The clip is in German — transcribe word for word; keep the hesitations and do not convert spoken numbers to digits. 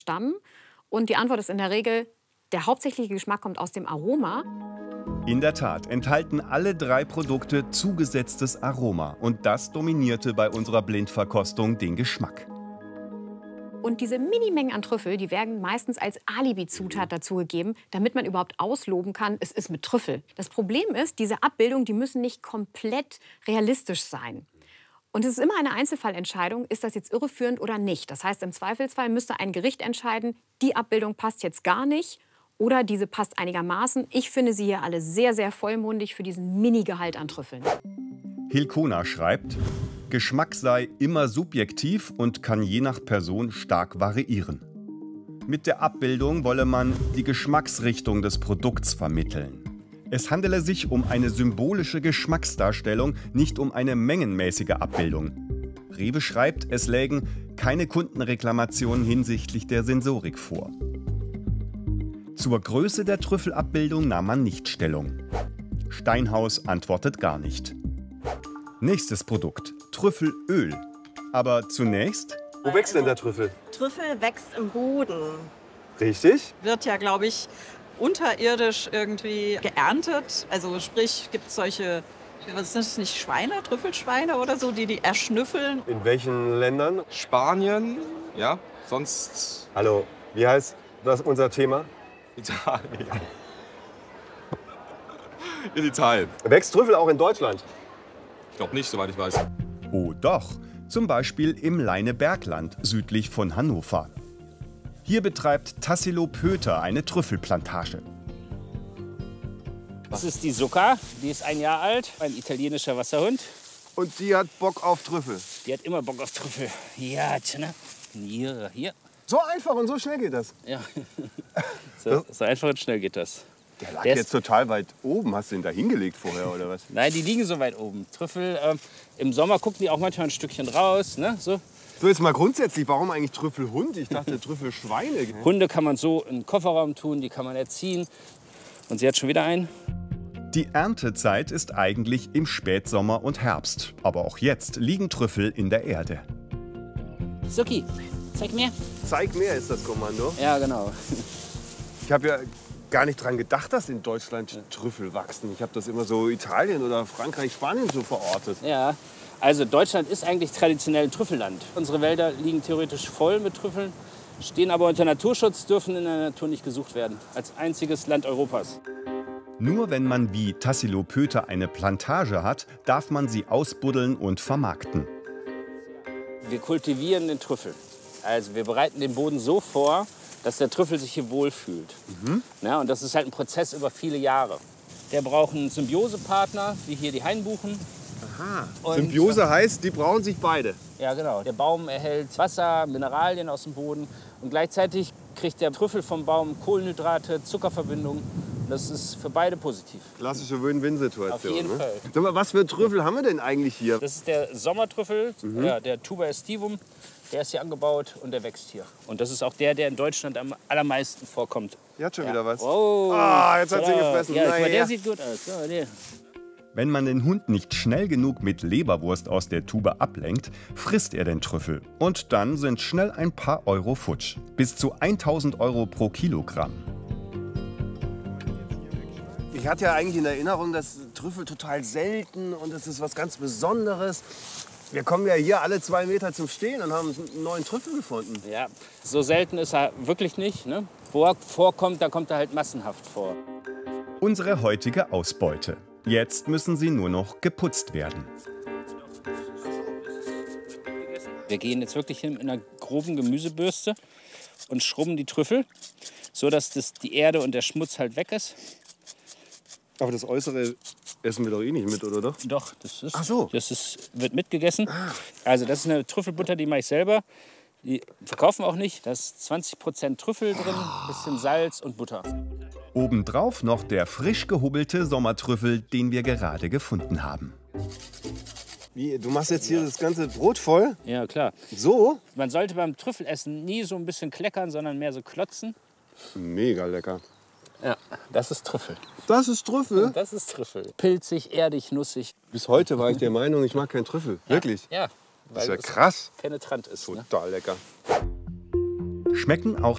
stammen? Und die Antwort ist in der Regel, der hauptsächliche Geschmack kommt aus dem Aroma. In der Tat enthalten alle drei Produkte zugesetztes Aroma. Und das dominierte bei unserer Blindverkostung den Geschmack. Und diese Minimengen an Trüffel, die werden meistens als Alibi-Zutat dazugegeben, damit man überhaupt ausloben kann, es ist mit Trüffel. Das Problem ist, diese Abbildungen, die müssen nicht komplett realistisch sein. Und es ist immer eine Einzelfallentscheidung, ist das jetzt irreführend oder nicht. Das heißt, im Zweifelsfall müsste ein Gericht entscheiden, die Abbildung passt jetzt gar nicht oder diese passt einigermaßen. Ich finde sie hier alle sehr, sehr vollmundig für diesen Mini-Gehalt an Trüffeln. Hilkona schreibt, Geschmack sei immer subjektiv und kann je nach Person stark variieren. Mit der Abbildung wolle man die Geschmacksrichtung des Produkts vermitteln. Es handele sich um eine symbolische Geschmacksdarstellung, nicht um eine mengenmäßige Abbildung. Rewe schreibt, es lägen keine Kundenreklamationen hinsichtlich der Sensorik vor. Zur Größe der Trüffelabbildung nahm man nicht Stellung. Steinhaus antwortet gar nicht. Nächstes Produkt, Trüffelöl. Aber zunächst... Wo wächst denn der Trüffel? Trüffel wächst im Boden. Richtig? Wird ja, glaube ich, unterirdisch irgendwie geerntet. Also sprich, gibt es solche, was ist das, nicht Schweine, Trüffelschweine oder so, die die erschnüffeln. In welchen Ländern? Spanien, ja, sonst... Hallo, wie heißt das unser Thema? Italien. In Italien. Wächst Trüffel auch in Deutschland? Ich glaube nicht, soweit ich weiß. Oh doch, zum Beispiel im Leinebergland südlich von Hannover. Hier betreibt Tassilo Pöter eine Trüffelplantage. Das ist die Zucca, die ist ein Jahr alt, ein italienischer Wasserhund. Und die hat Bock auf Trüffel? Die hat immer Bock auf Trüffel. Ja, ne? Hier, hier. So einfach und so schnell geht das? Ja, so, so einfach und schnell geht das. Der lag Der jetzt total weit oben. Hast du den da hingelegt vorher, oder was? Nein, die liegen so weit oben. Trüffel, ähm, im Sommer gucken die auch manchmal ein Stückchen raus. Ne? So. So, jetzt mal grundsätzlich, warum eigentlich Trüffelhund? Ich dachte Trüffelschweine. Hunde kann man so in den Kofferraum tun, die kann man erziehen. Und sie hat schon wieder einen. Die Erntezeit ist eigentlich im Spätsommer und Herbst. Aber auch jetzt liegen Trüffel in der Erde. Suki, zeig mir. Zeig mehr ist das Kommando. Ja, genau. Ich habe ja gar nicht dran gedacht, dass in Deutschland Trüffel wachsen. Ich habe das immer so Italien oder Frankreich, Spanien so verortet. Ja, also Deutschland ist eigentlich traditionell ein Trüffelland. Unsere Wälder liegen theoretisch voll mit Trüffeln, stehen aber unter Naturschutz, dürfen in der Natur nicht gesucht werden. Als einziges Land Europas. Nur wenn man wie Tassilo Pöter eine Plantage hat, darf man sie ausbuddeln und vermarkten. Wir kultivieren den Trüffel. Also wir bereiten den Boden so vor, dass der Trüffel sich hier wohlfühlt. Mhm. Ja, und das ist halt ein Prozess über viele Jahre. Der braucht einen Symbiosepartner, wie hier die Hainbuchen. Aha. Und, Symbiose heißt, die brauchen sich beide. Ja, genau. Der Baum erhält Wasser, Mineralien aus dem Boden. Und gleichzeitig kriegt der Trüffel vom Baum Kohlenhydrate, Zuckerverbindungen. Das ist für beide positiv. Klassische Win-Win-Situation. Auf jeden ne? Fall. Sag mal, was für Trüffel haben wir denn eigentlich hier? Das ist der Sommertrüffel, Mhm. ja, der Tuber aestivum. Der ist hier angebaut und der wächst hier. Und das ist auch der, der in Deutschland am allermeisten vorkommt. Hier hat schon Ja. wieder was. Oh, Ah, jetzt hat sie ja. gefressen. Ja, Na guck mal, ja. der sieht gut aus. Ja, der. Wenn man den Hund nicht schnell genug mit Leberwurst aus der Tube ablenkt, frisst er den Trüffel. Und dann sind schnell ein paar Euro futsch. Bis zu tausend Euro pro Kilogramm. Ich hatte ja eigentlich in Erinnerung, dass Trüffel total selten und das ist was ganz Besonderes. Wir kommen ja hier alle zwei Meter zum Stehen und haben einen neuen Trüffel gefunden. Ja, so selten ist er wirklich nicht. Ne? Wo er vorkommt, da kommt er halt massenhaft vor. Unsere heutige Ausbeute. Jetzt müssen sie nur noch geputzt werden. Wir gehen jetzt wirklich hin mit einer groben Gemüsebürste und schrubben die Trüffel, so dass das die Erde und der Schmutz halt weg ist. Aber das Äußere essen wir doch eh nicht mit, oder doch? Doch, das ist, Ach so. das ist, wird mitgegessen. Also das ist eine Trüffelbutter, die mache ich selber. Die verkaufen wir auch nicht. Da ist zwanzig Prozent Trüffel drin, bisschen Salz und Butter. Obendrauf noch der frisch gehubbelte Sommertrüffel, den wir gerade gefunden haben. Wie, du machst jetzt hier das ganze Brot voll? Ja, klar. So? Man sollte beim Trüffelessen nie so ein bisschen kleckern, sondern mehr so klotzen. Mega lecker. Ja, das ist Trüffel. Das ist Trüffel? Das ist Trüffel. Pilzig, erdig, nussig. Bis heute war ich der Meinung, ich mag keinen Trüffel. Wirklich? Ja. Das ist ja weil es krass. penetrant ist. Ne? Total lecker. Schmecken auch